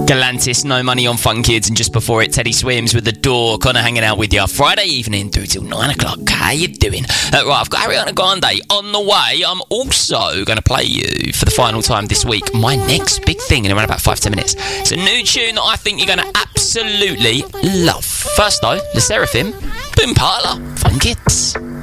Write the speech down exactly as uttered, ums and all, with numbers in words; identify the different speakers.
Speaker 1: Galantis, No Money on Fun Kids, and just before it, Teddy Swims with The Door. Connor hanging out with you Friday evening through till nine o'clock. How you doing? Uh, right, I've got Ariana Grande on the way. I'm also going to play you for the final time this week my next big thing in around about five to ten minutes. It's a new tune that I think you're going to absolutely love. First though, Le Seraphim, Boom Parlour, Fun Kids.